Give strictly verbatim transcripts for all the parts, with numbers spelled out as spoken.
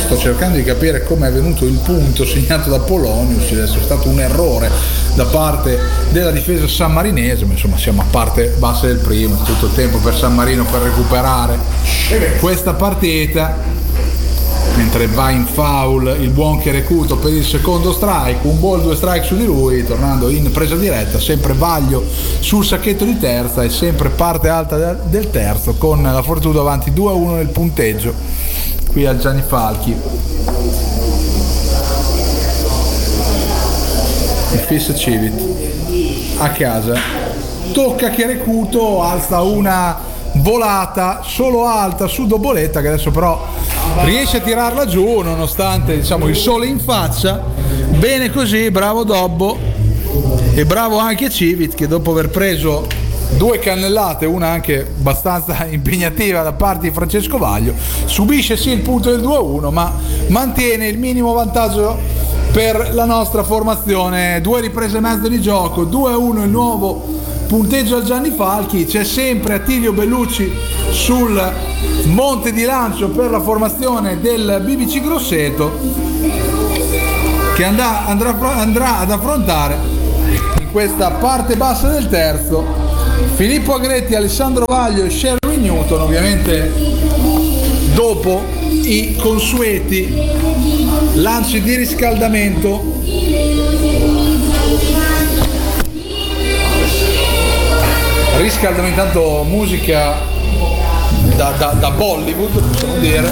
sto cercando di capire come è venuto il punto segnato da Polonius. Adesso è stato un errore da parte della difesa sammarinese, ma insomma siamo a parte bassa del primo, è tutto il tempo per San Marino per recuperare questa partita. Mentre va in foul il buon Cherecuto per il secondo strike, un ball, due strike su di lui, tornando in presa diretta, sempre Vaglio sul sacchetto di terza e sempre parte alta del terzo, con la Fortitudo avanti due a uno nel punteggio qui al Gianni Falchi. Il Fis Civit a casa, tocca Cherecuto, alza una volata solo alta su Doboletta, che adesso però riesce a tirarla giù nonostante, diciamo, il sole in faccia. Bene così, bravo Dobbo e bravo anche Civit, che dopo aver preso due cannellate, una anche abbastanza impegnativa da parte di Francesco Vaglio, subisce sì il punto del due a uno, ma mantiene il minimo vantaggio per la nostra formazione. Due riprese e mezzo di gioco, due a uno il nuovo punteggio al Gianni Falchi. C'è sempre Attilio Bellucci sul monte di lancio per la formazione del B B C Grosseto, che andrà, andrà, andrà ad affrontare in questa parte bassa del terzo Filippo Agretti, Alessandro Vaglio e Sherry Newton, ovviamente dopo i consueti lanci di riscaldamento. Riscaldamento, intanto musica da, da, da Bollywood, possiamo dire,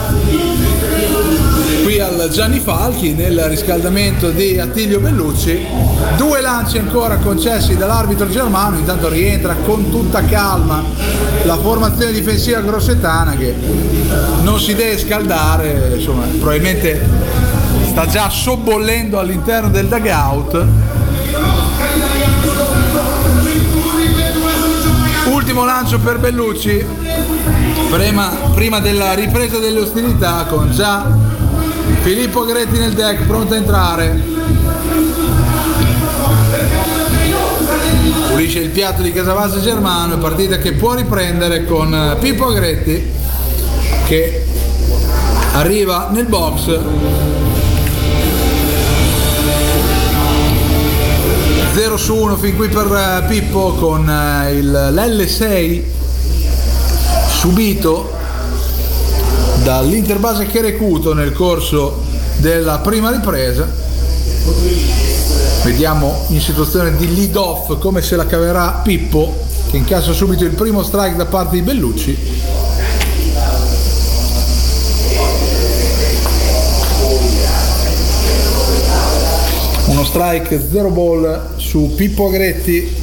qui al Gianni Falchi nel riscaldamento di Attilio Bellucci. Due lanci ancora concessi dall'arbitro germano. Intanto rientra con tutta calma la formazione difensiva grossetana, che non si deve scaldare, insomma probabilmente sta già sobbollendo all'interno del dugout. Ultimo lancio per Bellucci prima, prima della ripresa delle ostilità, con già Filippo Agretti nel deck pronto a entrare. Pulisce il piatto di Casavase Germano, partita che può riprendere con Pippo Agretti che arriva nel box. zero su uno fin qui per Pippo, con l'L sei subito dall'Interbase Cherecuto nel corso della prima ripresa. Vediamo in situazione di lead off come se la caverà Pippo, che incassa subito il primo strike da parte di Bellucci. Uno strike, zero ball su Pippo Agretti.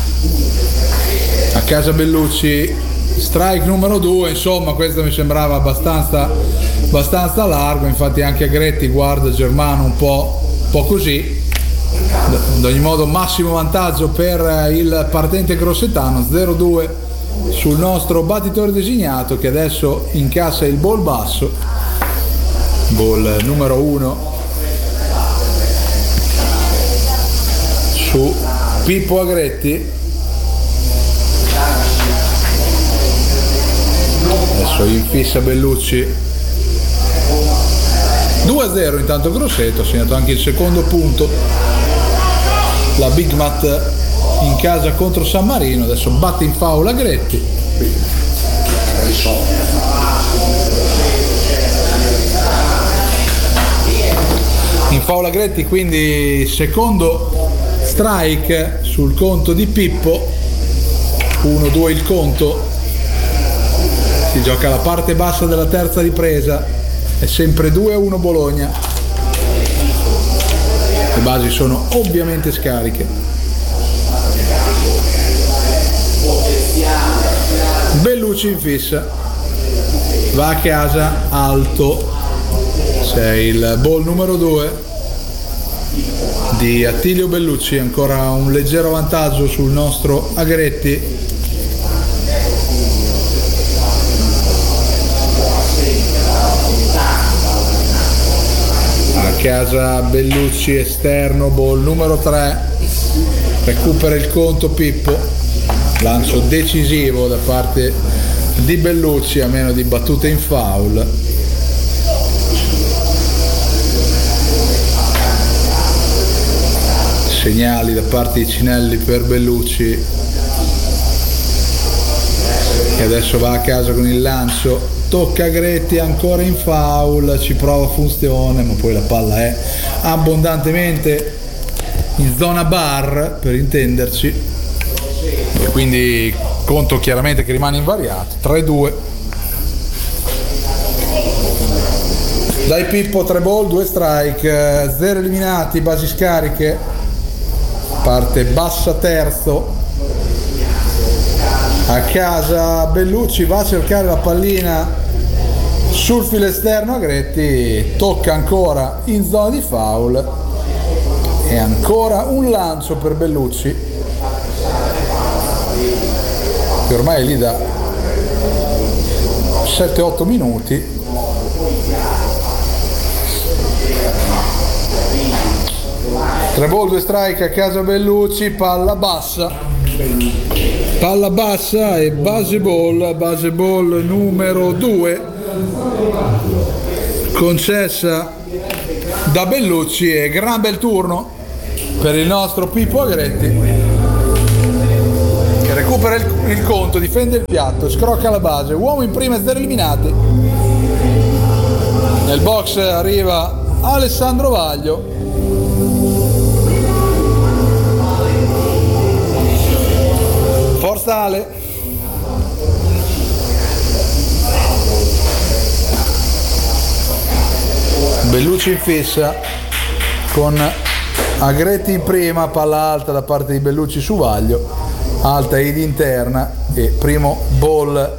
A casa Bellucci, strike numero due. Insomma, questo mi sembrava abbastanza, abbastanza largo. Infatti anche Agretti guarda Germano un po', un po' così. Ad ogni modo massimo vantaggio per il partente grossetano, zero due sul nostro battitore designato, che adesso incassa il ball basso, ball numero uno su Pippo Agretti. Adesso infissa Bellucci. Due a zero intanto Grosseto, ha segnato anche il secondo punto. La Big Mat in casa contro San Marino. Adesso batte in foul Agretti. In foul Agretti, quindi secondo strike sul conto di Pippo. uno due il conto. Si gioca la parte bassa della terza ripresa. È sempre due a uno Bologna. Le basi sono ovviamente scariche. Bellucci in fissa. Va a casa alto. C'è il ball numero due di Attilio Bellucci, ancora un leggero vantaggio sul nostro Agretti. A casa Bellucci esterno, ball numero tre, recupera il conto Pippo, lancio decisivo da parte di Bellucci a meno di battute in foul. segnali da parte di Cinelli per Bellucci, che adesso va a casa con il lancio, tocca Gretti ancora in foul, ci prova Funzione, ma poi la palla è abbondantemente in zona bar, per intenderci, e quindi conto chiaramente che rimane invariato. Tre due. Dai Pippo, tre ball, due strike, zero eliminati, basi scariche, parte Bassa terzo. A casa Bellucci, va a cercare la pallina sul filo esterno a Gretti, tocca ancora in zona di foul e ancora un lancio per Bellucci, che ormai è lì da sette otto minuti. Tre ball, due strike a casa Bellucci, palla bassa, palla bassa e base ball, base ball numero due concessa da Bellucci, e gran bel turno per il nostro Pippo Agretti, che recupera il, il conto, difende il piatto, scrocca la base, uomo in prima e zero eliminati. Nel box arriva Alessandro Vaglio, forza Ale. Bellucci in fissa con Agretti in prima, palla alta da parte di Bellucci su Vaglio, alta ed interna, e primo ball.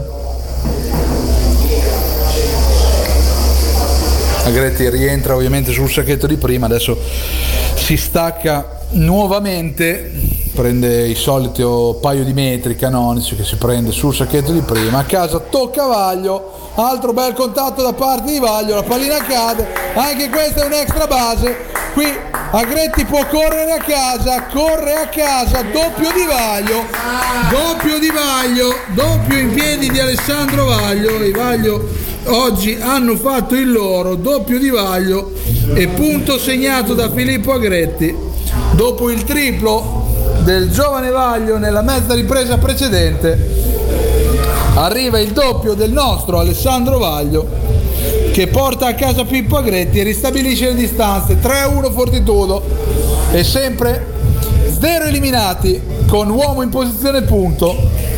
Agretti rientra ovviamente sul sacchetto di prima, adesso si stacca nuovamente, prende il solito paio di metri canonici che si prende sul sacchetto di prima. A casa tocca Vaglio, altro bel contatto da parte di Vaglio, la pallina cade, anche questa è un extra base. Qui Agretti può correre a casa, corre a casa, doppio di Vaglio, doppio di Vaglio, doppio in piedi di Alessandro Vaglio. I Vaglio oggi hanno fatto il loro, doppio di Vaglio e punto segnato da Filippo Agretti dopo il triplo del giovane Vaglio nella mezza ripresa precedente. Arriva il doppio del nostro Alessandro Vaglio, che porta a casa Pippo Agretti e ristabilisce le distanze. Tre a uno Fortitudo, e sempre zero eliminati con uomo in posizione punto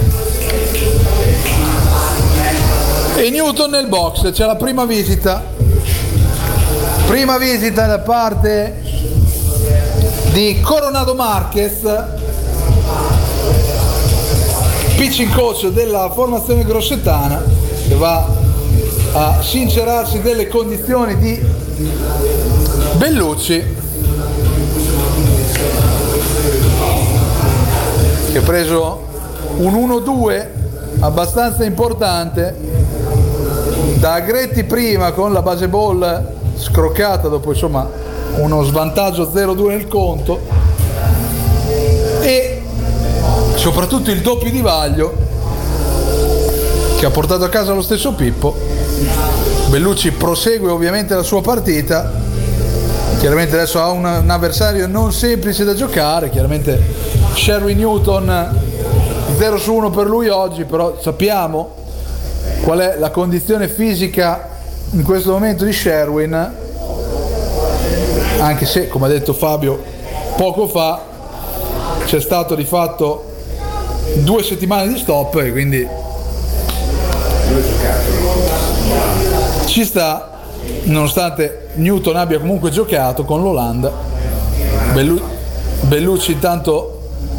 e Newton nel box. C'è la prima visita prima visita da parte di Coronado Marquez, pitching coach della formazione grossetana, che va a sincerarsi delle condizioni di Bellucci, che ha preso un uno due abbastanza importante da Agretti prima con la base ball scroccata dopo insomma uno svantaggio zero due nel conto, e soprattutto il doppio di Vaglio che ha portato a casa lo stesso Pippo. Bellucci prosegue ovviamente la sua partita, chiaramente adesso ha un, un avversario non semplice da giocare, chiaramente Sherwin Newton zero su uno per lui oggi, però sappiamo qual è la condizione fisica in questo momento di Sherwin, anche se, come ha detto Fabio poco fa, c'è stato di fatto due settimane di stop e quindi ci sta, nonostante Newton abbia comunque giocato con l'Olanda. Bellu- Bellucci intanto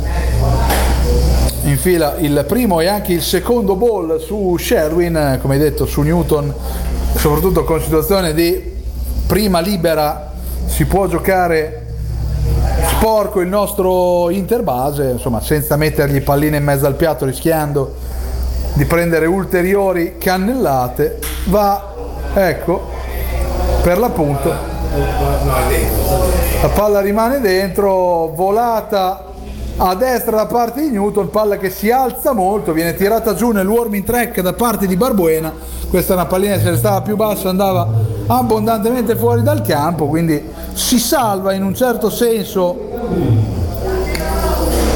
infila il primo e anche il secondo ball su Sherwin, come hai detto su Newton, soprattutto con situazione di prima libera si può giocare sporco il nostro interbase, insomma senza mettergli palline in mezzo al piatto rischiando di prendere ulteriori cannellate. Va, ecco, per l'appunto la palla rimane dentro, volata a destra da parte di Newton, palla che si alza molto, viene tirata giù nel warming track da parte di Barbuena. Questa è una pallina, se stava più bassa andava abbondantemente fuori dal campo, quindi si salva in un certo senso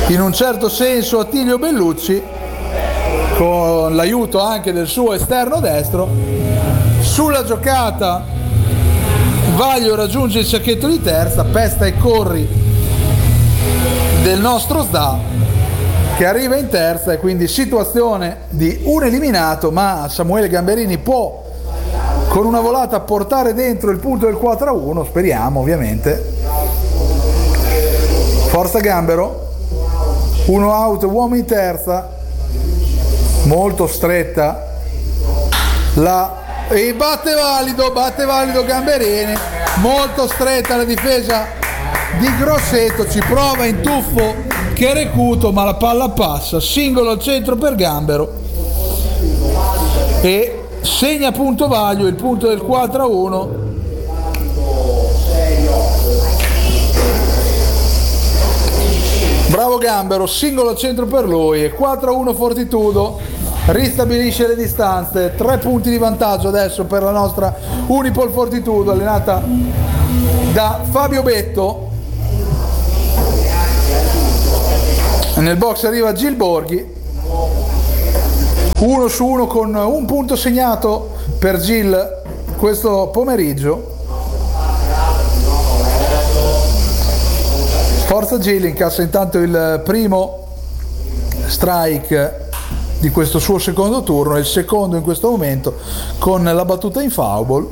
in un certo senso Attilio Bellucci, con l'aiuto anche del suo esterno destro. Sulla giocata Vaglio raggiunge il sacchetto di terza, pesta e corri del nostro S D A che arriva in terza, e quindi situazione di un eliminato, ma Samuele Gamberini può con una volata portare dentro il punto del quattro a uno, speriamo ovviamente. Forza Gambero, uno out, uomo in terza, molto stretta la, e batte valido, batte valido Gamberini, molto stretta la difesa di Grosseto, ci prova in tuffo Cherecuto, ma la palla passa, singolo al centro per Gambero e segna punto Vaglio, il punto del quattro a uno. Bravo Gambero, singolo al centro per lui e quattro a uno Fortitudo ristabilisce le distanze, tre punti di vantaggio adesso per la nostra Unipol Fortitudo allenata da Fabio Betto. Nel box arriva Gil Borghi, uno su uno con un punto segnato per Gil questo pomeriggio. Forza Gil, incassa intanto il primo strike di questo suo secondo turno, il secondo in questo momento con la battuta in foul.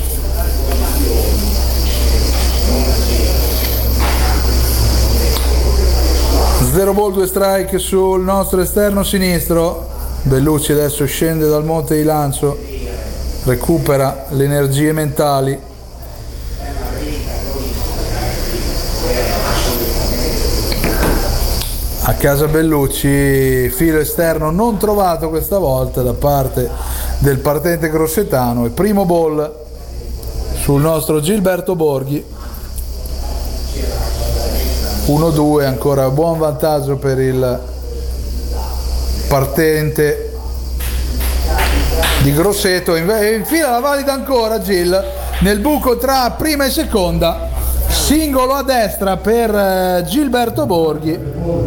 Zero ball, due strike sul nostro esterno sinistro. Bellucci adesso scende dal monte di lancio, recupera le energie mentali. A casa Bellucci, filo esterno non trovato questa volta da parte del partente grossetano, e primo ball sul nostro Gilberto Borghi. uno due, ancora buon vantaggio per il partente di Grosseto, infila la valida ancora Gil nel buco tra prima e seconda, singolo a destra per Gilberto Borghi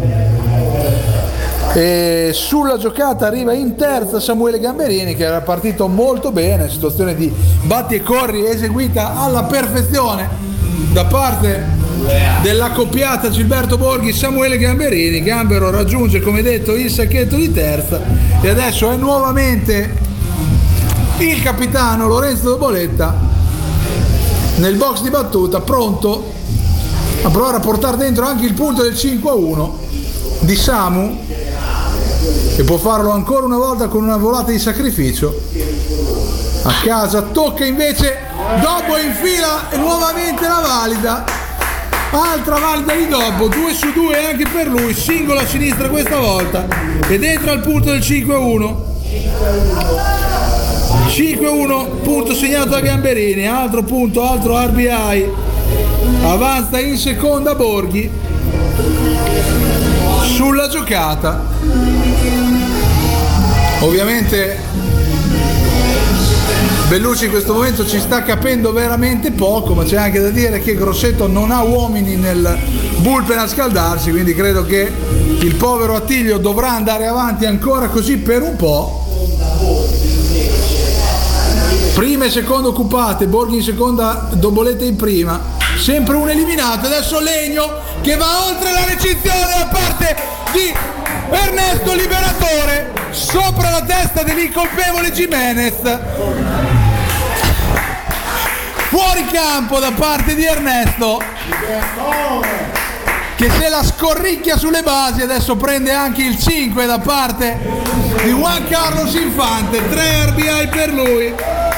e sulla giocata arriva in terza Samuele Gamberini, che era partito molto bene, situazione di batti e corri eseguita alla perfezione da parte dell'accoppiata Gilberto Borghi Samuele Gamberini. Gambero raggiunge, come detto, il sacchetto di terza e adesso è nuovamente il capitano Lorenzo Doboletta nel box di battuta, pronto a provare a portare dentro anche il punto del cinque a uno di Samu, che può farlo ancora una volta con una volata di sacrificio. A casa tocca invece dopo, infila nuovamente la valida, altra valida di dopo, due su due anche per lui, singolo a sinistra questa volta e dentro al punto del cinque a uno. cinque a uno, punto segnato da Gamberini, altro punto, altro R B I, avanza in seconda Borghi sulla giocata. Ovviamente Bellucci in questo momento ci sta capendo veramente poco, ma c'è anche da dire che Grosseto non ha uomini nel bullpen a scaldarsi, quindi credo che il povero Attilio dovrà andare avanti ancora così per un po'. Prima e seconda occupate, Borghi in seconda, Doboletta in prima, sempre un eliminato. Adesso Legno che va oltre la recinzione da parte di Ernesto Liberatore, sopra la testa dell'incolpevole Jimenez. Fuori campo da parte di Ernesto, che se la scorricchia sulle basi. Adesso prende anche il cinque da parte di Juan Carlos Infante, tre R B I per lui.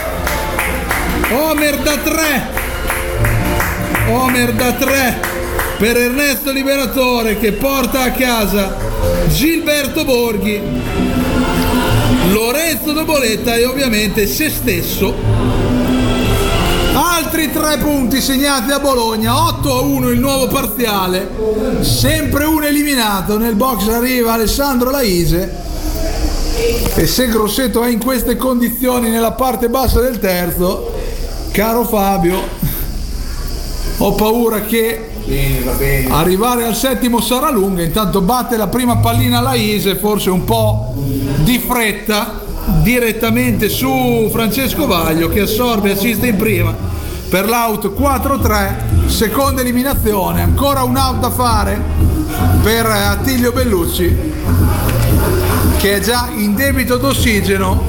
Homer da tre, Homer da tre per Ernesto Liberatore, che porta a casa Gilberto Borghi, Lorenzo Doboletta e ovviamente se stesso. Altri tre punti segnati da Bologna, otto a uno il nuovo parziale, sempre un eliminato. Nel box arriva Alessandro Laise e se Grosseto è in queste condizioni nella parte bassa del terzo, caro Fabio, ho paura che bene, va bene. Arrivare al settimo sarà lunga, intanto batte la prima pallina la Ise, forse un po' di fretta, direttamente su Francesco Vaglio che assorbe assiste in prima per l'out quattro tre, seconda eliminazione, ancora un out da fare per Attilio Bellucci che è già in debito d'ossigeno.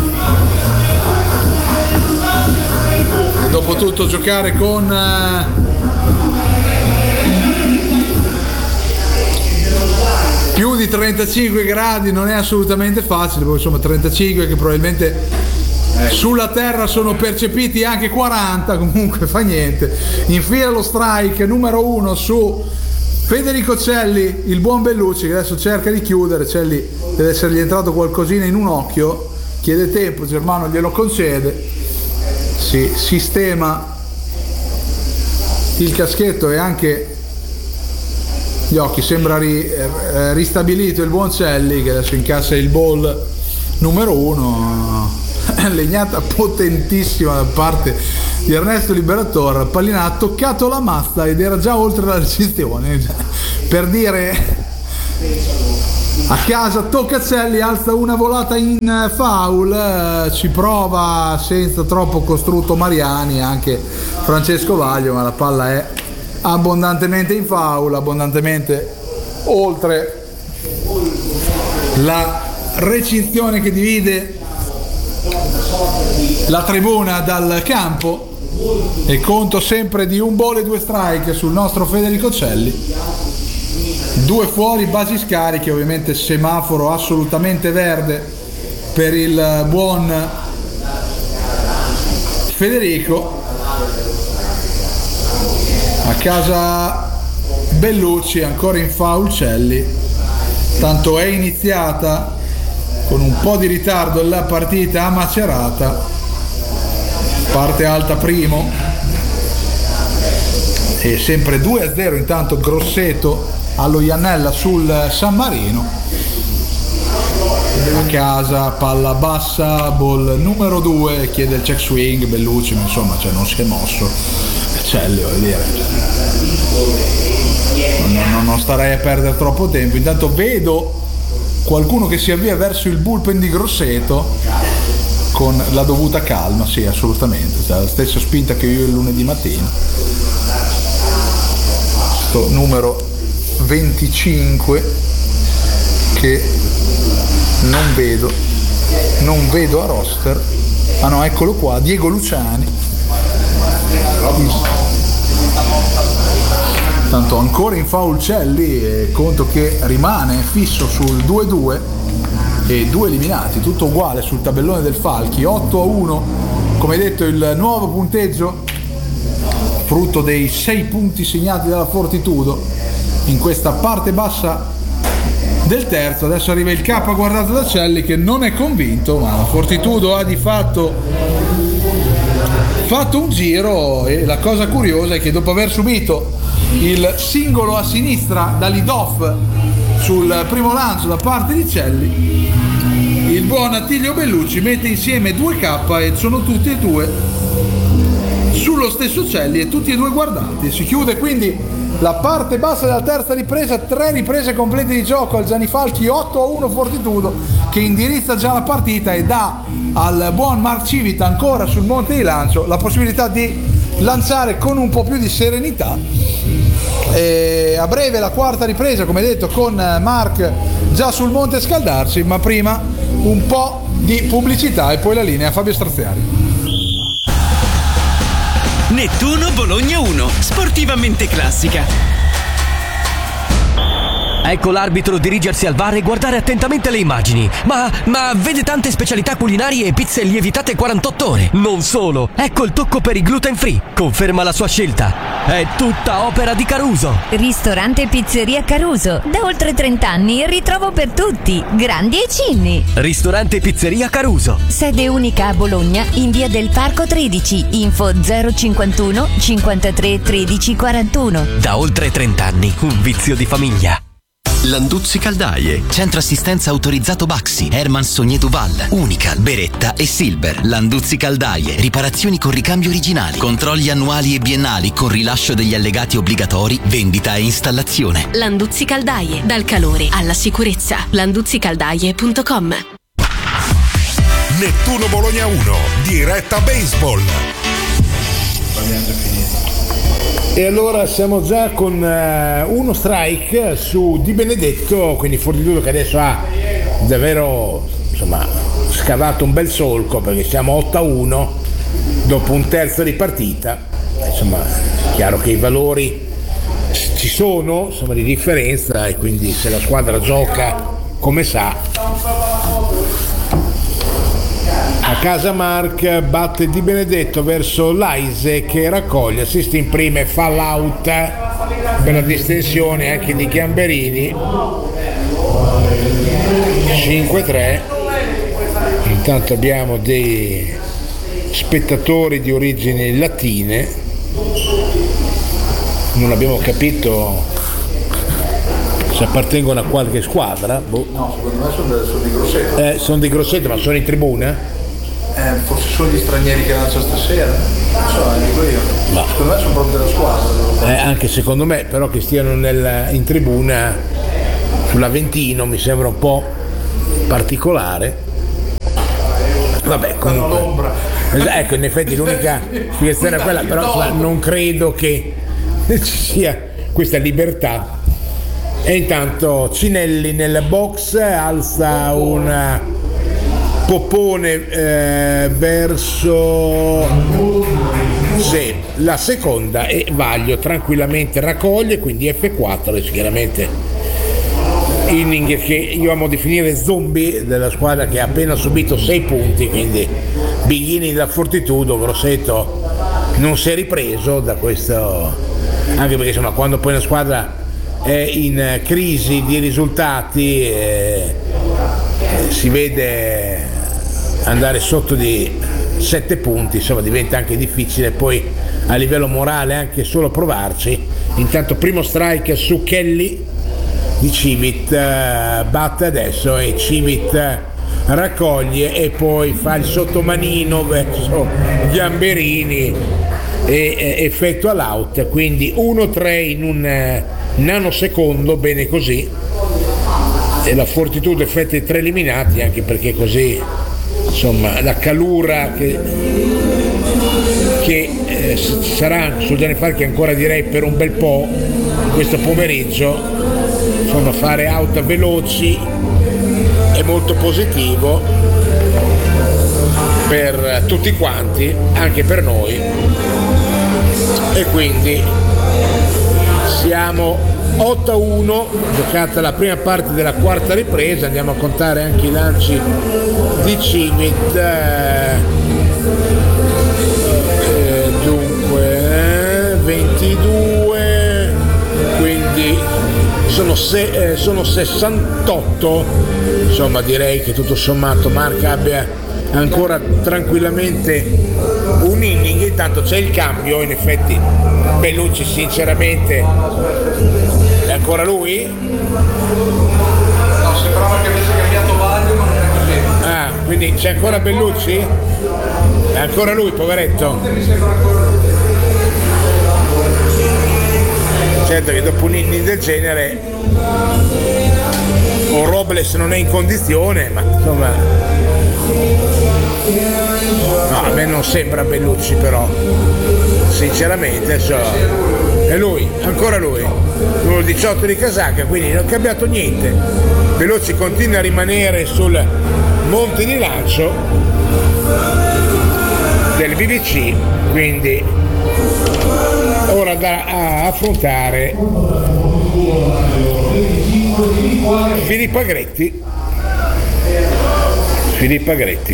Dopotutto giocare con eh, più di trentacinque gradi non è assolutamente facile, perché insomma trentacinque che probabilmente sulla terra sono percepiti anche quaranta, comunque fa niente. Infila lo strike numero uno su Federico Celli, il buon Bellucci che adesso cerca di chiudere. Celli deve essergli entrato qualcosina in un occhio, chiede tempo, Germano glielo concede. Si sistema il caschetto e anche gli occhi, sembra ri, eh, ristabilito il buon Celli che adesso incassa il ball numero uno. Legnata potentissima da parte di Ernesto Liberatore, la pallina ha toccato la mazza ed era già oltre la recinzione, per dire a casa tocca Celli, alza una volata in foul, ci prova senza troppo costrutto Mariani, anche Francesco Vaglio, ma la palla è abbondantemente in foul, abbondantemente oltre la recinzione che divide la tribuna dal campo, e conto sempre di un ball e due strike sul nostro Federico Celli. Due fuori, basi scariche, ovviamente semaforo assolutamente verde per il buon Federico. A casa Bellucci, ancora in foul Celli, tanto è iniziata con un po' di ritardo la partita a Macerata, parte alta primo e sempre due a zero. Intanto Grosseto allo Iannella sul San Marino. A casa palla bassa, ball numero due, chiede il check swing Bellucci, ma insomma cioè, non si è mosso Celli, voglio dire, non, non, non starei a perdere troppo tempo. Intanto vedo qualcuno che si avvia verso il bullpen di Grosseto con la dovuta calma, sì, assolutamente, cioè, la stessa spinta che io il lunedì mattina. Sto numero venticinque che non vedo non vedo a roster, ah no, eccolo qua, Diego Luciani. Tanto ancora in foul Celli, e conto che rimane fisso sul due due e due eliminati, tutto uguale sul tabellone del Falchi, otto a uno come detto il nuovo punteggio, frutto dei sei punti segnati dalla Fortitudo in questa parte bassa del terzo. Adesso arriva il K guardato da Celli che non è convinto, ma la Fortitudo ha di fatto fatto un giro, e la cosa curiosa è che dopo aver subito il singolo a sinistra da lead-off sul primo lancio da parte di Celli, il buon Attilio Bellucci mette insieme due K e sono tutti e due sullo stesso Celli e tutti e due guardati. Si chiude quindi la parte bassa della terza ripresa, tre riprese complete di gioco al Gianni Falchi, otto a uno Fortitudo che indirizza già la partita e dà al buon Mark Civita ancora sul monte di lancio la possibilità di lanciare con un po' più di serenità. E a breve la quarta ripresa, come detto, con Mark già sul monte a scaldarsi, ma prima un po' di pubblicità e poi la linea a Fabio Straziari. Nettuno Bologna uno, sportivamente classica. Ecco l'arbitro dirigersi al V A R e guardare attentamente le immagini. Ma, ma vede tante specialità culinarie e pizze lievitate quarantotto ore. Non solo, ecco il tocco per i gluten free. Conferma la sua scelta. È tutta opera di Caruso. Ristorante e pizzeria Caruso. Da oltre trenta anni ritrovo per tutti, grandi e cinni. Ristorante e pizzeria Caruso. Sede unica a Bologna in via del Parco tredici. Info zero cinquantuno cinquantatré tredici quarantuno. Da oltre trenta anni, un vizio di famiglia. Landuzzi Caldaie, centro assistenza autorizzato Baxi, Herman Sogné Duval, Unical, Beretta e Silver. Landuzzi Caldaie, riparazioni con ricambi originali, controlli annuali e biennali con rilascio degli allegati obbligatori, vendita e installazione. Landuzzi Caldaie, dal calore alla sicurezza. landuzzi caldaie punto com. Nettuno Bologna uno, diretta baseball. E allora siamo già con uh, uno strike su Di Benedetto, quindi Fortitudo che adesso ha davvero, insomma, scavato un bel solco, perché siamo otto a uno dopo un terzo di partita. Insomma, è chiaro che i valori ci sono, insomma, di differenza, e quindi se la squadra gioca come sa. A casa Mark batte Di Benedetto verso Laise che raccoglie, assiste in prima e fa l'out per la distensione anche di Gamberini. cinque tre. Intanto abbiamo dei spettatori di origini latine, non abbiamo capito se appartengono a qualche squadra. Boh. No, secondo me sono, sono di Grosseto. Eh, sono di Grosseto, ma sono in tribuna? Eh, forse sono gli stranieri che lanciano stasera, non so, dico io. Ma secondo me sono proprio della squadra. Eh, anche secondo me, però che stiano nel, in tribuna sull'Aventino mi sembra un po' particolare. Vabbè, comunque. Ecco, in effetti l'unica spiegazione è quella, però insomma, non credo che ci sia questa libertà. E intanto Cinelli nel box alza un Popone eh, verso sì, la seconda, e Vaglio tranquillamente raccoglie, quindi F quattro, e chiaramente inning che io amo definire zombie della squadra che ha appena subito sei punti, quindi Bighini da Fortitudo. Grosseto non si è ripreso da questo, anche perché insomma quando poi una squadra è in crisi di risultati eh, si vede andare sotto di sette punti, insomma diventa anche difficile poi a livello morale anche solo provarci. Intanto primo strike su Kelly di Civit, uh, batte adesso e Civit uh, raccoglie e poi fa il sottomanino verso Gamberini e eh, effettua l'out, quindi uno tre in un eh, nanosecondo, bene così, e la Fortitudo effettua i tre eliminati, anche perché così insomma la calura che, che eh, sarà sul Gianni Falchi ancora direi per un bel po' questo pomeriggio, insomma fare out veloci è molto positivo per tutti quanti, anche per noi, e quindi siamo otto a uno, giocata la prima parte della quarta ripresa. Andiamo a contare anche i lanci di Civit. Eh, eh, dunque eh, ventidue, quindi sono, se, eh, sono sessantotto, insomma direi che tutto sommato Mark abbia ancora tranquillamente un inning. Intanto c'è il cambio, in effetti Bellucci sinceramente è ancora lui? No, sembrava che avesse cambiato Vaglio, ma non è così. Ah, quindi c'è ancora Bellucci? È ancora lui, poveretto. Mi sembra ancora lui. Certo che dopo un inning del genere o Robles non è in condizione, ma insomma no, a me non sembra Bellucci, però sinceramente adesso è lui, ancora lui, numero diciotto di casacca, quindi non è cambiato niente. Bellucci continua a rimanere sul monte di lancio del B B C, quindi ora da a affrontare Filippo Agretti. Filippo Agretti.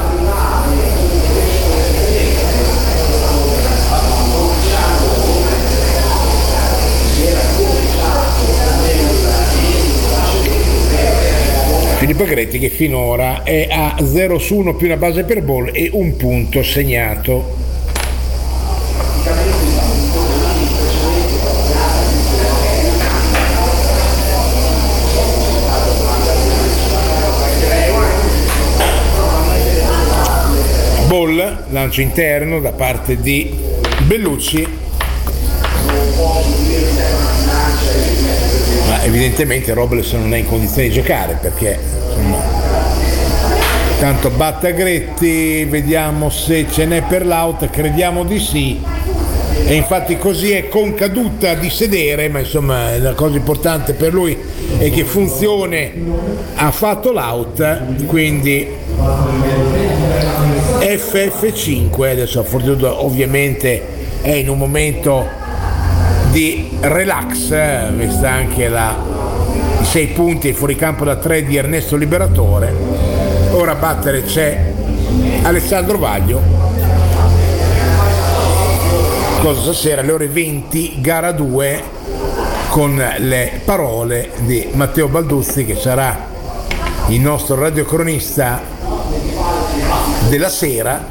Filippo Agretti che finora è a zero su uno più una base per ball e un punto segnato. lancio interno da parte di Bellucci, ma evidentemente Robles non è in condizione di giocare perché insomma, tanto batte Agretti, vediamo se ce n'è per l'out, crediamo di sì, e infatti così è con caduta di sedere, ma insomma la cosa importante per lui è che funzione ha fatto l'out, quindi F F cinque. Adesso Fortitudo ovviamente è in un momento di relax, vista anche la, i sei punti e fuoricampo da tre di Ernesto Liberatore. Ora a battere c'è Alessandro Vaglio. Cosa stasera alle ore venti, gara due, con le parole di Matteo Balduzzi, che sarà il nostro radiocronista della sera.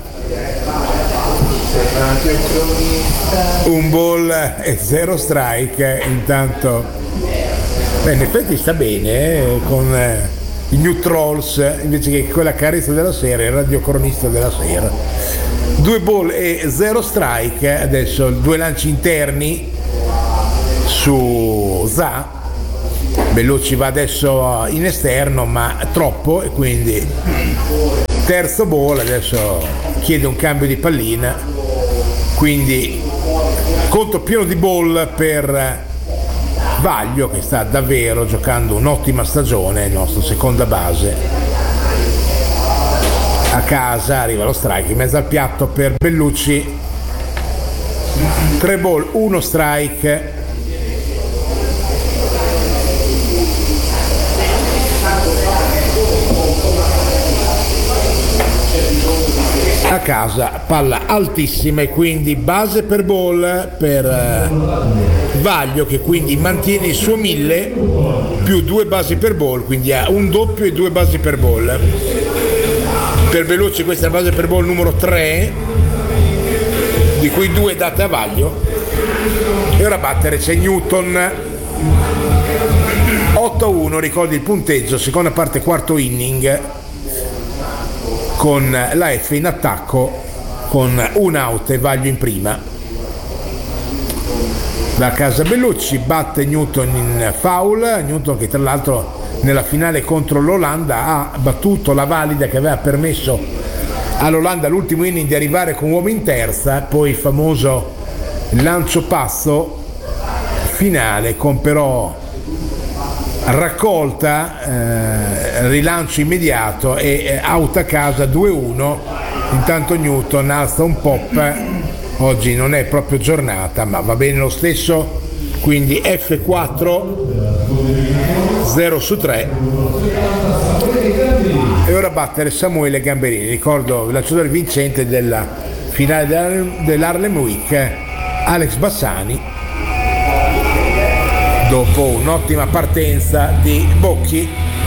Un ball e zero strike. Intanto beh, in effetti sta bene eh, con eh, i New Trolls, invece che quella carezza della sera, il radiocronista della sera. Due ball e zero strike. Adesso due lanci interni su Za. Bellucci va adesso in esterno, ma troppo, e quindi terzo ball. Adesso chiede un cambio di pallina, quindi conto pieno di ball per Vaglio, che sta davvero giocando un'ottima stagione, il nostro seconda base. A casa arriva lo strike in mezzo al piatto per Bellucci. Tre ball, uno strike. A casa palla altissima e quindi base per ball per eh, Vaglio, che quindi mantiene il suo mille più due basi per ball, quindi ha un doppio e due basi per ball. Per Bellucci questa è la base per ball numero tre, di cui due date a Vaglio. E ora a battere c'è Newton. otto a uno, ricordi il punteggio, seconda parte, quarto inning, con la F in attacco con un out e Vaglio in prima. Da casa Bellucci, batte Newton in foul. Newton che tra l'altro nella finale contro l'Olanda ha battuto la valida che aveva permesso all'Olanda all'ultimo inning di arrivare con uomo in terza, poi il famoso lancio passo finale con però raccolta, eh, rilancio immediato e eh, out a casa due a uno. Intanto Newton alza un pop, oggi non è proprio giornata ma va bene lo stesso, quindi F quattro, zero su tre. E ora a battere Samuele Gamberini, ricordo il lanciatore vincente della finale dell'Harlem Week, Alex Bassani, dopo un'ottima partenza di Bocchi.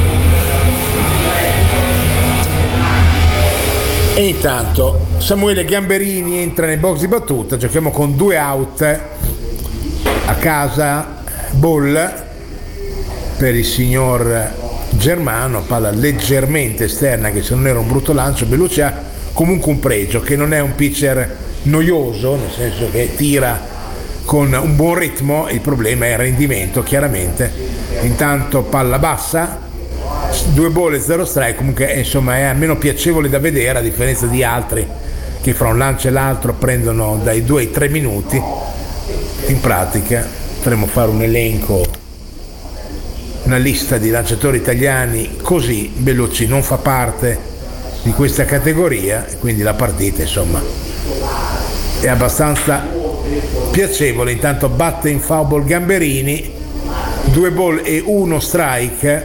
E intanto Samuele Gamberini entra nel box di battuta. Giochiamo con due out. A casa ball per il signor Germano, palla leggermente esterna che se non era un brutto lancio. Bellucci ha comunque un pregio, che non è un pitcher noioso, nel senso che tira con un buon ritmo, il problema è il rendimento chiaramente. Intanto palla bassa, due ball e zero strike, comunque insomma è almeno piacevole da vedere, a differenza di altri che fra un lancio e l'altro prendono dai due ai tre minuti. In pratica potremmo fare un elenco, una lista di lanciatori italiani così. Bellucci non fa parte di questa categoria, quindi la partita insomma è abbastanza piacevole. Intanto batte in foul ball Gamberini, due ball e uno strike.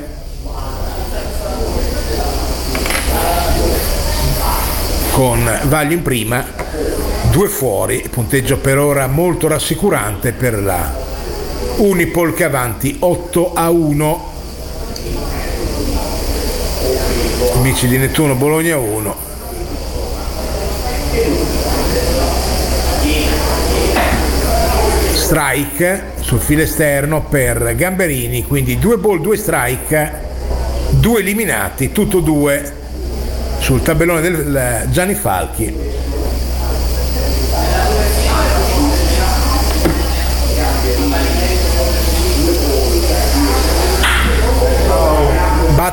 Con Vaglio in prima, due fuori, punteggio per ora molto rassicurante per la Unipol che avanti otto a uno. Amici di Nettuno Bologna uno. Strike sul filo esterno per Gamberini, quindi due ball, due strike, due eliminati, tutto due sul tabellone del Gianni Falchi.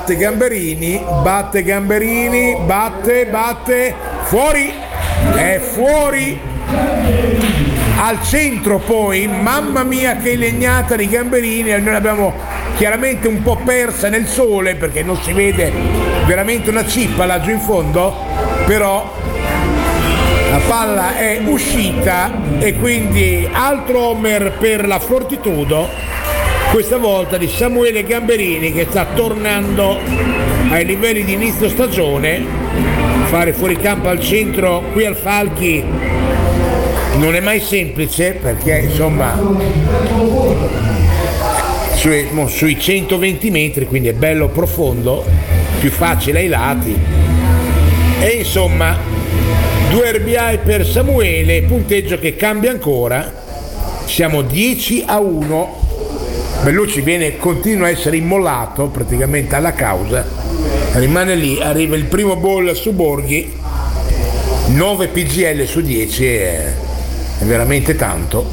batte Gamberini, batte Gamberini, batte, batte, fuori, è fuori, al centro poi, mamma mia che legnata di Gamberini, noi l'abbiamo chiaramente un po' persa nel sole perché non si vede veramente una cippa laggiù in fondo, però la palla è uscita e quindi altro homer per la Fortitudo, questa volta di Samuele Gamberini che sta tornando ai livelli di inizio stagione. Fare fuori campo al centro qui al Falchi non è mai semplice perché insomma sui, sui centoventi metri, quindi è bello profondo, più facile ai lati e insomma due R B I per Samuele, punteggio che cambia ancora, siamo dieci a uno. Bellucci viene, continua a essere immollato praticamente alla causa, rimane lì, arriva il primo ball su Borghi, nove P G L su dieci, è, è veramente tanto.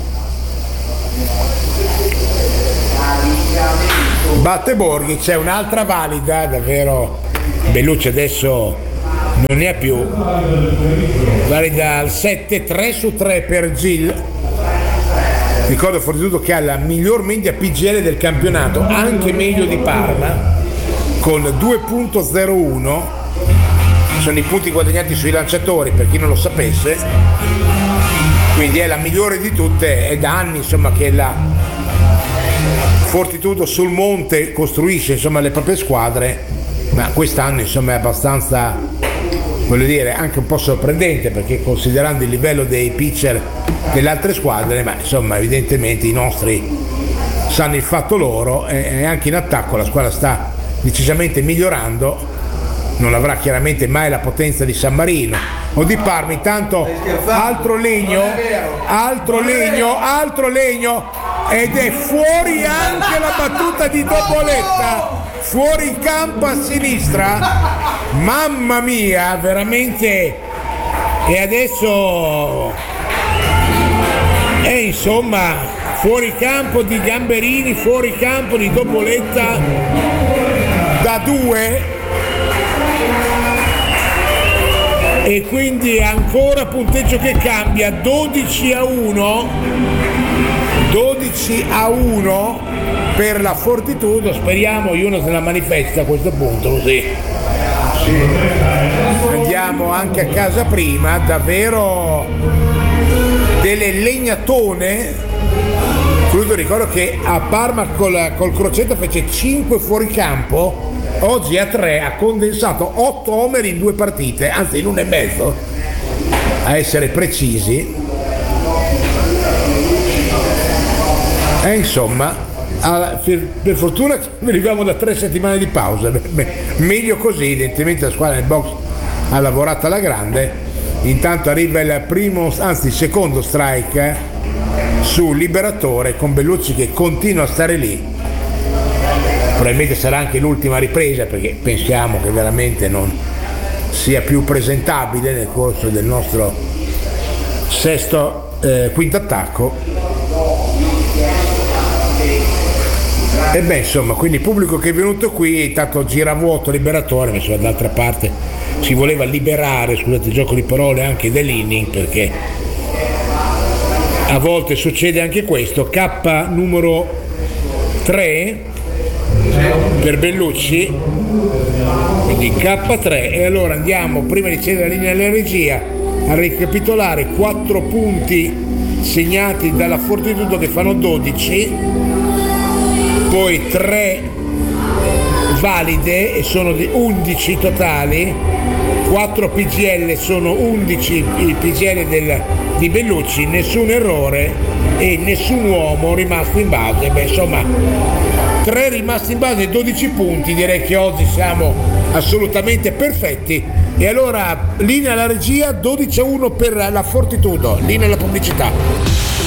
Batte Borghi, c'è un'altra valida, davvero Bellucci adesso non ne ha più, valida al sette, tre su tre per Gil. Ricordo Fortitudo che ha la miglior media P G L del campionato, anche meglio di Parma, con due virgola zero uno, sono i punti guadagnati sui lanciatori per chi non lo sapesse, quindi è la migliore di tutte, è da anni insomma che la Fortitudo sul monte costruisce insomma le proprie squadre, ma quest'anno insomma è abbastanza, voglio dire, anche un po' sorprendente perché considerando il livello dei pitcher delle altre squadre, ma insomma evidentemente i nostri sanno il fatto loro e anche in attacco la squadra sta decisamente migliorando, non avrà chiaramente mai la potenza di San Marino o di Parma. Intanto altro legno, altro legno, altro legno ed è fuori anche la battuta di Doboletta, fuori campo a sinistra, mamma mia veramente, e adesso è insomma fuori campo di Gamberini, fuori campo di Doboletta da due e quindi ancora punteggio che cambia, dodici a uno, dodici a uno per la Fortitudo. Speriamo Juno se la manifesta a questo punto, così andiamo anche a casa prima. Davvero delle legnatone. Ricordo che a Parma col, col Crocetta fece cinque fuori campo, oggi a tre ha condensato otto homer in due partite, anzi in una e mezzo a essere precisi. E insomma, per, per fortuna arriviamo da tre settimane di pausa, meglio così, evidentemente la squadra nel box ha lavorato alla grande. Intanto arriva il primo, anzi il secondo strike su Liberatore con Bellucci che continua a stare lì, probabilmente sarà anche l'ultima ripresa perché pensiamo che veramente non sia più presentabile nel corso del nostro sesto eh, quinto attacco. E beh insomma, quindi il pubblico che è venuto qui intanto gira vuoto Liberatore, ma insomma d'altra parte si voleva liberare, scusate il gioco di parole, anche dell'inning, perché a volte succede anche questo. K numero tre per Bellucci, quindi K tre. E allora andiamo, prima di cedere la linea della regia, a ricapitolare quattro punti segnati dalla Fortitudo che fanno dodici, poi tre valide e sono di undici totali, quattro P G L sono undici i P G L del, di Bellucci, nessun errore e nessun uomo rimasto in base. Beh insomma, tre rimasti in base, dodici punti, direi che oggi siamo assolutamente perfetti. E allora linea alla regia, dodici a uno per la Fortitudo, linea alla pubblicità.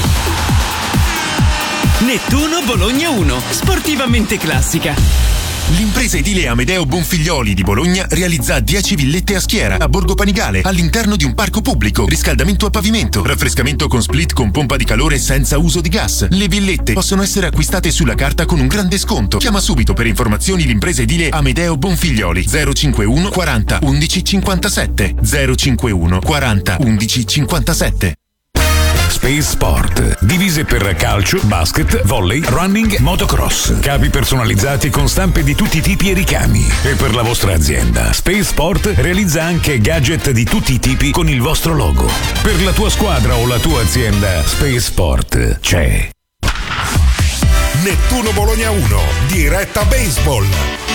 Nettuno Bologna uno, sportivamente classica. L'impresa edile Amedeo Bonfiglioli di Bologna realizza dieci villette a schiera a Borgo Panigale all'interno di un parco pubblico. Riscaldamento a pavimento, raffrescamento con split con pompa di calore senza uso di gas. Le villette possono essere acquistate sulla carta con un grande sconto. Chiama subito per informazioni l'impresa edile Amedeo Bonfiglioli zero cinquantuno quaranta undici cinquantasette zero cinquantuno quaranta undici cinquantasette. Space Sport. Divise per calcio, basket, volley, running, motocross. Capi personalizzati con stampe di tutti i tipi e ricami. E per la vostra azienda, Space Sport realizza anche gadget di tutti i tipi con il vostro logo. Per la tua squadra o la tua azienda, Space Sport c'è. Nettuno Bologna uno, diretta baseball.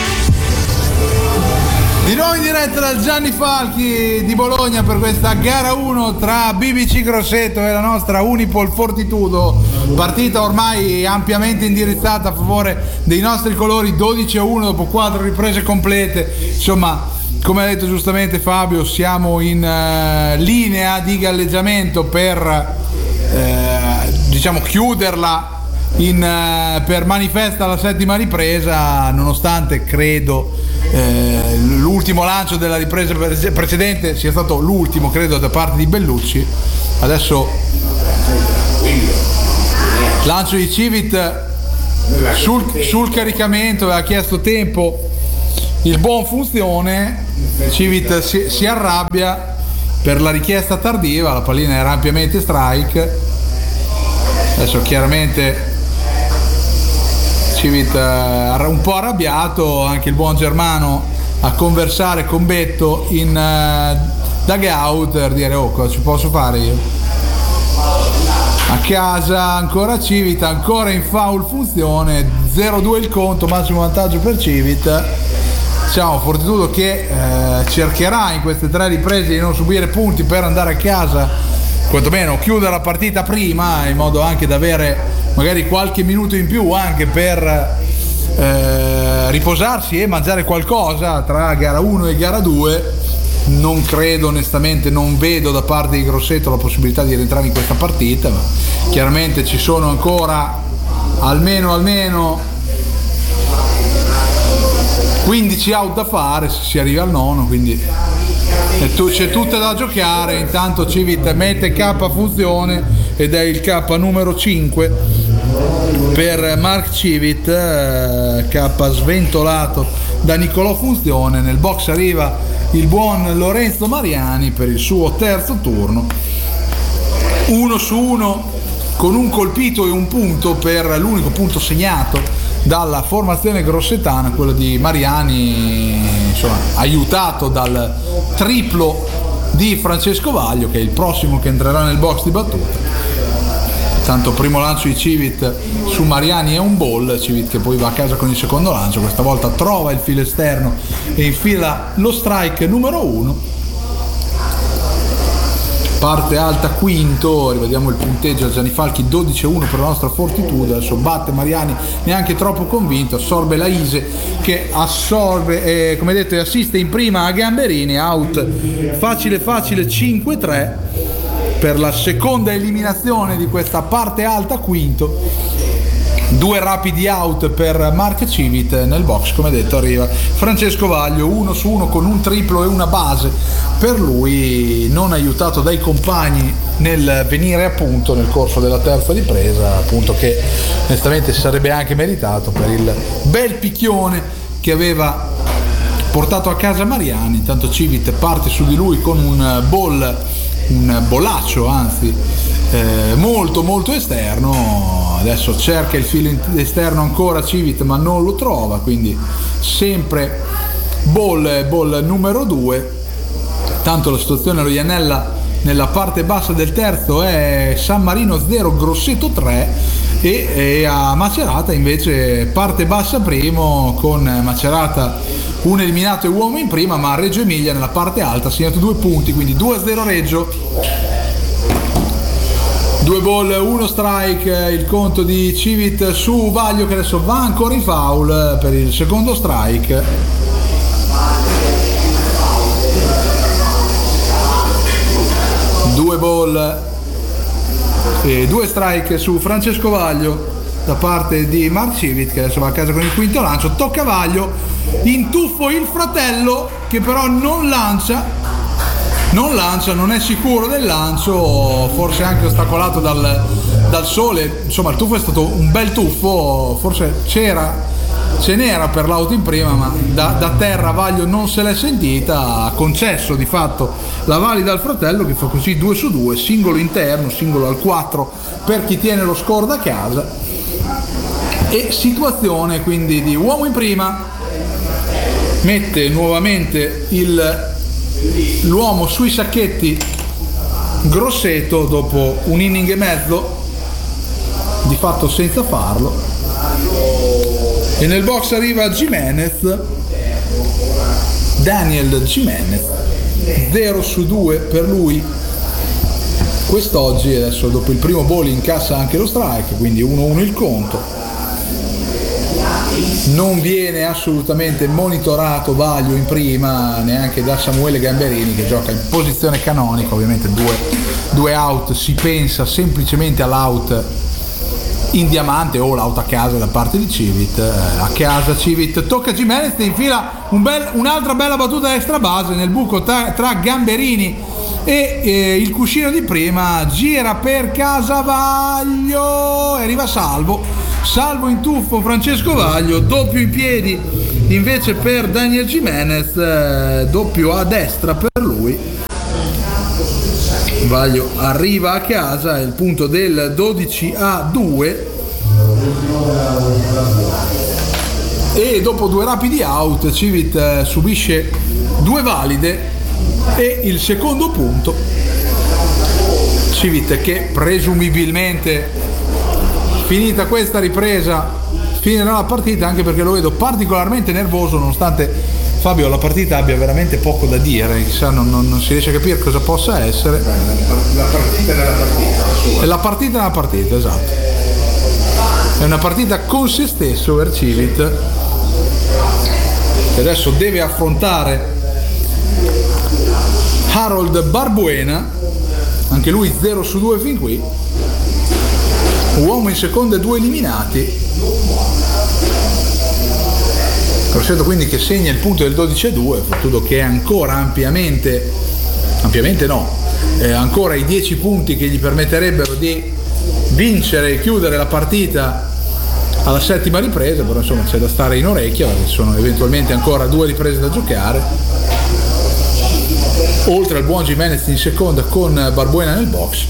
Di nuovo in diretta dal Gianni Falchi di Bologna per questa gara uno tra B B C Grosseto e la nostra Unipol Fortitudo, partita ormai ampiamente indirizzata a favore dei nostri colori, dodici a uno dopo quattro riprese complete. Insomma, come ha detto giustamente Fabio, siamo in uh, linea di galleggiamento per uh, diciamo chiuderla in, uh, per manifesta la settima ripresa, nonostante credo Eh, l'ultimo lancio della ripresa precedente sia stato l'ultimo, credo, da parte di Bellucci. Adesso lancio di Civit sul, sul caricamento, aveva chiesto tempo il buon Funzione. Civit si, si arrabbia per la richiesta tardiva, la pallina era ampiamente strike. Adesso chiaramente Civit uh, un po' arrabbiato, anche il buon Germano a conversare con Betto in uh, dugout per dire: oh, cosa ci posso fare io? A casa ancora Civit, ancora in foul Funzione, zero due il conto, massimo vantaggio per Civit. Diciamo Fortitudo che uh, cercherà in queste tre riprese di non subire punti per andare a casa, quantomeno chiudere la partita prima, in modo anche da avere magari qualche minuto in più anche per eh, riposarsi e mangiare qualcosa tra gara uno e gara due. Non credo, onestamente non vedo da parte di Grosseto la possibilità di rientrare in questa partita, ma chiaramente ci sono ancora almeno almeno quindici out da fare se si arriva al nono, quindi c'è tutta da giocare. Intanto Civit mette K a Funzione ed è il K numero cinque per Mark Civit, K sventolato da Nicolò Funzione. Nel box arriva il buon Lorenzo Mariani per il suo terzo turno, uno su uno con un colpito e un punto per l'unico punto segnato dalla formazione grossetana, quello di Mariani, insomma, aiutato dal triplo di Francesco Vaglio, che è il prossimo che entrerà nel box di battuta. Tanto primo lancio di Civit su Mariani è un ball, Civit che poi va a casa con il secondo lancio, questa volta trova il filo esterno e infila lo strike numero uno. Parte alta quinto, rivediamo il punteggio a Gianni Falchi, dodici a uno per la nostra Fortitudo. Adesso batte Mariani neanche troppo convinto, assorbe la Ise che assorbe, eh, come detto, e assiste in prima a Gamberini, out facile facile cinque tre per la seconda eliminazione di questa parte alta quinto. Due rapidi out per Mark Civit. Nel box, come detto, arriva Francesco Vaglio, uno su uno con un triplo e una base per lui, non aiutato dai compagni nel venire a punto nel corso della terza ripresa, appunto, che onestamente si sarebbe anche meritato per il bel picchione che aveva portato a casa Mariani. Intanto Civit parte su di lui con un ball, un bollaccio anzi eh, molto molto esterno. Adesso cerca il filo esterno ancora Civit, ma non lo trova, quindi sempre ball ball numero due. Tanto la situazione allo Iannella nella parte bassa del terzo è San Marino zero Grosseto tre e, e a Macerata invece parte bassa primo, con Macerata un eliminato e uomo in prima, ma Reggio Emilia nella parte alta ha segnato due punti, quindi due a zero Reggio. Due ball, uno strike, il conto di Civit su Vaglio, che adesso va ancora in foul per il secondo strike. Due ball e due strike su Francesco Vaglio da parte di Mark Civit, che adesso va a casa con il quinto lancio. Tocca Vaglio, in tuffo il fratello, che però non lancia, non lancia, non è sicuro del lancio, forse anche ostacolato dal, dal sole. Insomma, il tuffo è stato un bel tuffo, forse c'era ce n'era per l'auto in prima, ma da, da terra Vaglio non se l'è sentita, ha concesso di fatto la valida al fratello, che fa così due su due, singolo interno, singolo al quattro per chi tiene lo score da casa, e situazione quindi di uomo in prima, mette nuovamente il, l'uomo sui sacchetti Grosseto dopo un inning e mezzo di fatto senza farlo, e nel box arriva Jimenez, Daniel Jimenez, zero su due per lui quest'oggi. Adesso dopo il primo ball incassa anche lo strike, quindi uno uno il conto. Non viene assolutamente monitorato Vaglio in prima neanche da Samuele Gamberini, che gioca in posizione canonica. Ovviamente due, due out, si pensa semplicemente all'out in diamante o l'auto a casa da parte di Civit. A casa Civit tocca Jimenez e infila un bel, un'altra bella battuta extra base nel buco tra, tra Gamberini e eh, il cuscino di prima, gira per casa Vaglio e arriva Salvo Salvo in tuffo Francesco Vaglio, doppio in piedi invece per Daniel Jimenez, eh, doppio a destra per lui. Vaglio arriva a casa, è il punto del dodici a due, e dopo due rapidi out Civit subisce due valide e il secondo punto. Civit che presumibilmente, finita questa ripresa, finirà la partita, anche perché lo vedo particolarmente nervoso, nonostante Fabio la partita abbia veramente poco da dire, chissà, non, non, non si riesce a capire cosa possa essere. La partita nella partita. È la partita nella partita, esatto. È una partita con se stesso per Civit, che adesso deve affrontare Harold Barbuena, anche lui zero su due fin qui. Uomo in seconda e due eliminati. Grosseto quindi che segna il punto del dodici a due, Fortudo che è ancora ampiamente, ampiamente no, eh, ancora i dieci punti che gli permetterebbero di vincere e chiudere la partita alla settima ripresa, però insomma c'è da stare in orecchio, perché ci sono eventualmente ancora due riprese da giocare, oltre al buon Jimenez in seconda con Barbuena nel box.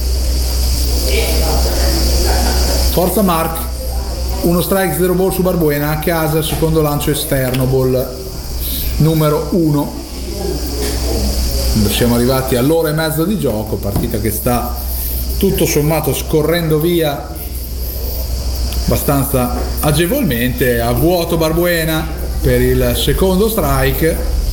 Forza Mark, uno strike, zero ball su Barbuena, a casa secondo lancio esterno, ball numero uno. Siamo arrivati all'ora e mezza di gioco, partita che sta tutto sommato scorrendo via abbastanza agevolmente. A vuoto Barbuena per il secondo strike.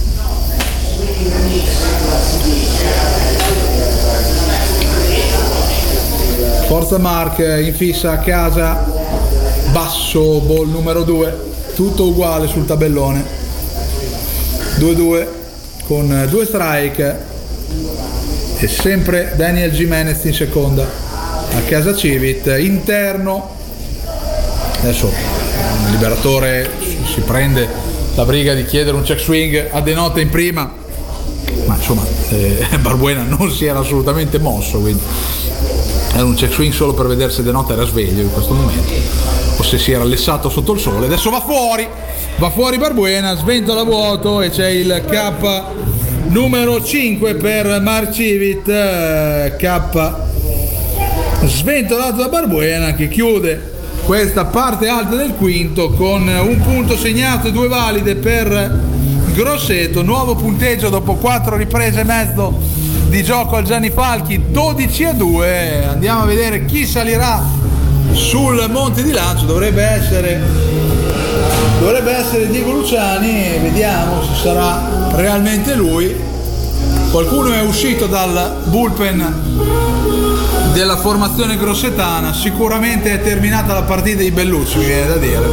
Forza Mark in fissa a casa, basso, ball numero due, tutto uguale sul tabellone, due due con due strike, e sempre Daniel Jimenez in seconda a casa Civit, interno. Adesso il liberatore si prende la briga di chiedere un check swing a De Nota in prima, ma insomma eh, Barbuena non si era assolutamente mosso, quindi era un check swing solo per vedere se De Nota era sveglio in questo momento o se si era lessato sotto il sole. Adesso va fuori, va fuori Barbuena, sventola vuoto e c'è il K numero cinque per Mark Civit, K sventolato da Barbuena, che chiude questa parte alta del quinto con un punto segnato e due valide per Grosseto. Nuovo punteggio dopo quattro riprese e mezzo di gioco al Gianni Falchi, dodici a due. Andiamo a vedere chi salirà sul monte di lancio. Dovrebbe essere dovrebbe essere Diego Luciani, vediamo se sarà realmente lui. Qualcuno è uscito dal bullpen della formazione grossetana, sicuramente è terminata la partita di Bellucci, mi viene da dire.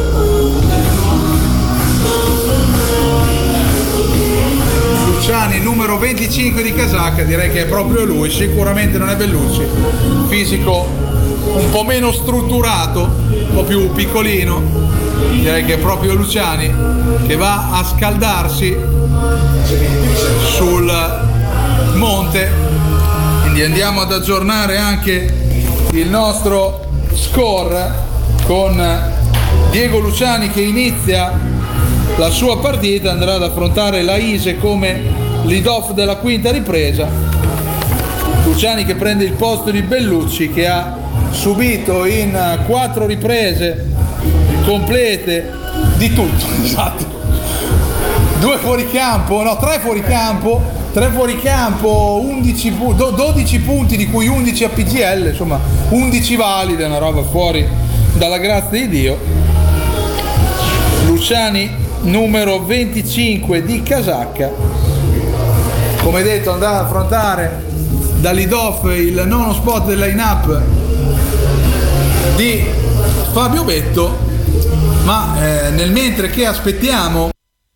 Luciani, numero venticinque di casacca, direi che è proprio lui, sicuramente non è Bellucci, fisico un po' meno strutturato, un po' più piccolino, direi che è proprio Luciani che va a scaldarsi sul monte. Quindi andiamo ad aggiornare anche il nostro score con Diego Luciani che inizia la sua partita, andrà ad affrontare Laise come lead-off della quinta ripresa. Luciani che prende il posto di Bellucci, che ha subito in quattro riprese complete di tutto, esatto, due fuoricampo, no, tre fuoricampo, tre fuoricampo, undici pu- dodici punti, di cui undici a P G L, insomma undici valide, una roba fuori dalla grazia di Dio. Luciani numero venticinque di casacca, come detto andrà ad affrontare da lead-off il nono spot del line-up di Fabio Betto, ma eh, nel mentre che aspettiamo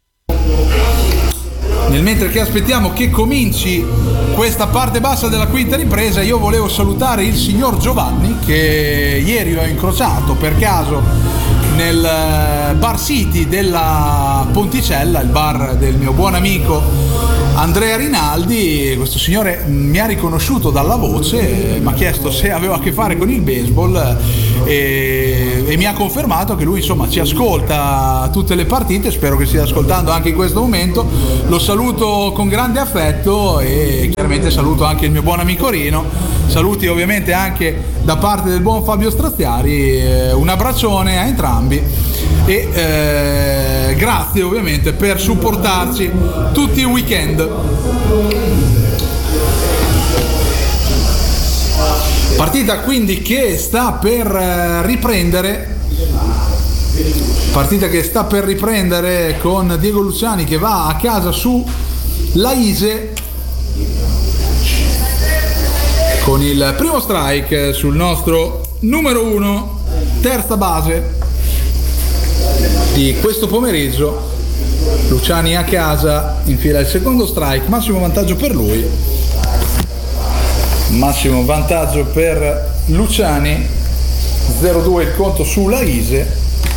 nel mentre che aspettiamo che cominci questa parte bassa della quinta ripresa, io volevo salutare il signor Giovanni che ieri ho incrociato per caso nel Bar City della Ponticella, il bar del mio buon amico Andrea Rinaldi. Questo signore mi ha riconosciuto dalla voce, mi ha chiesto se avevo a che fare con il baseball e, e mi ha confermato che lui insomma ci ascolta tutte le partite, spero che stia ascoltando anche in questo momento. Lo saluto con grande affetto e chiaramente saluto anche il mio buon amico Rino. Saluti ovviamente anche da parte del buon Fabio Straziari, un abbraccione a entrambi e eh, grazie ovviamente per supportarci tutti i weekend. Partita quindi che sta per riprendere partita che sta per riprendere con Diego Luciani che va a casa su Laise con il primo strike sul nostro numero uno, terza base di questo pomeriggio. Luciani a casa infila il secondo strike, massimo vantaggio per lui, massimo vantaggio per Luciani, zero due il conto su Laise.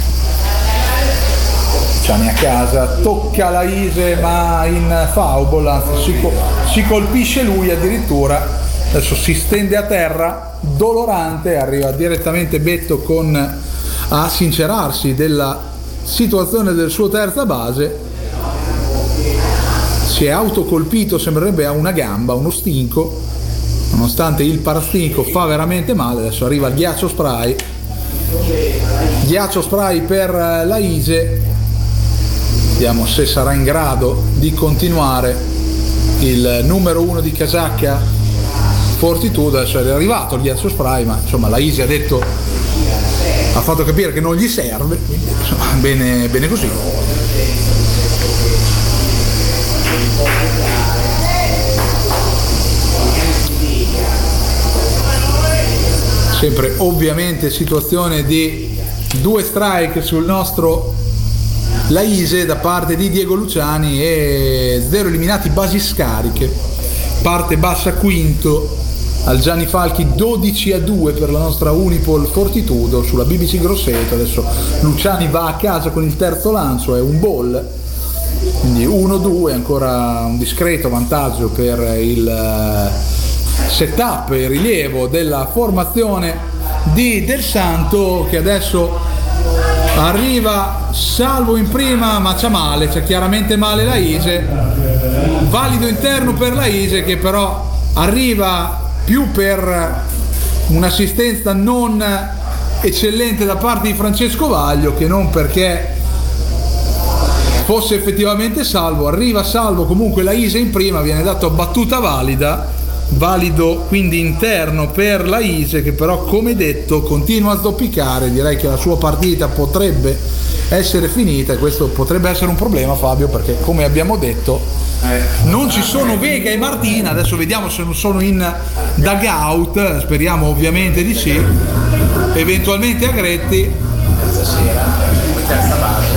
Luciani a casa, tocca Laise ma in foul ball, anzi si, si colpisce lui addirittura. Adesso si stende a terra, dolorante, arriva direttamente Betto con a sincerarsi della situazione del suo terza base. Si è autocolpito, sembrerebbe a una gamba, uno stinco, nonostante il parastinco fa veramente male. Adesso arriva il ghiaccio spray, ghiaccio spray per Laise. Vediamo se sarà in grado di continuare il numero uno di casacca Fortitudo. Adesso è arrivato il ghiaccio spray, ma insomma Laise ha detto, ha fatto capire che non gli serve, quindi insomma bene, bene così. Sempre ovviamente situazione di due strike sul nostro Laise da parte di Diego Luciani e zero eliminati, basi scariche, parte bassa quinto al Gianni Falchi, dodici a due per la nostra Unipol Fortitudo sulla B B C Grosseto. Adesso Luciani va a casa con il terzo lancio, è un ball, quindi uno due, ancora un discreto vantaggio per il setup e rilievo della formazione di Del Santo, che adesso arriva salvo in prima, ma c'ha male, c'è chiaramente male Laise, valido interno per Laise che però arriva più per un'assistenza non eccellente da parte di Francesco Vaglio che non perché fosse effettivamente salvo. Arriva salvo comunque Laise in prima, viene dato battuta valida, valido quindi interno per Laise che però come detto continua a zoppicare. Direi che la sua partita potrebbe essere finita e questo potrebbe essere un problema, Fabio, perché come abbiamo detto non ci sono Vega e Martina. Adesso vediamo se non sono in dugout, speriamo ovviamente di sì, eventualmente Agretti stasera come terza base.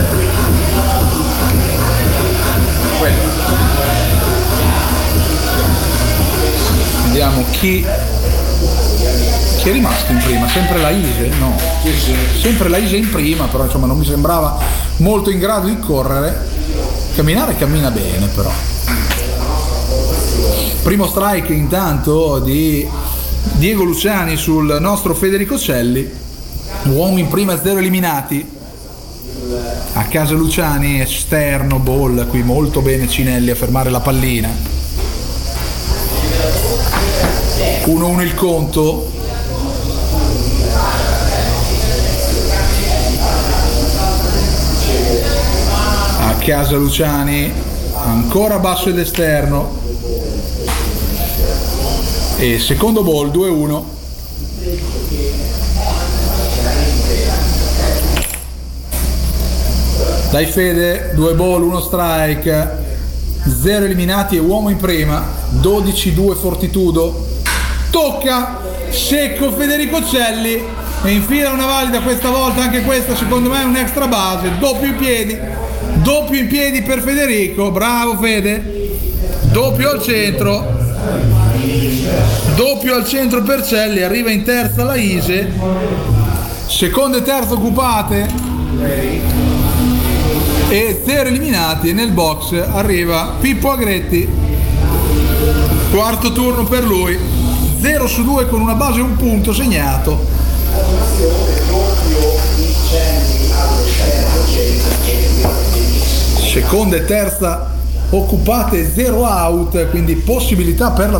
Vediamo chi Chi è rimasto in prima? Sempre la Ise? No, sempre la Ise in prima, però insomma non mi sembrava molto in grado di correre. Camminare cammina bene, però. Primo strike intanto di Diego Luciani sul nostro Federico Celli. Uomo in prima, zero eliminati. A casa Luciani, esterno, ball, qui molto bene Cinelli a fermare la pallina. uno uno il conto. A casa Luciani, ancora basso ed esterno. E secondo ball, due uno. Dai Fede, due ball, uno strike, zero eliminati e uomo in prima, dodici due Fortitudo. Tocca secco Federico Celli e infila una valida questa volta, anche questa secondo me è un extra base, doppio in piedi, doppio in piedi per Federico, bravo Fede, doppio al centro, doppio al centro per Celli, arriva in terza la Ise, seconda e terza occupate e zero eliminati, e nel box arriva Pippo Agretti, quarto turno per lui, zero su due con una base e un punto segnato. Seconda e terza occupate, zero out, quindi possibilità per la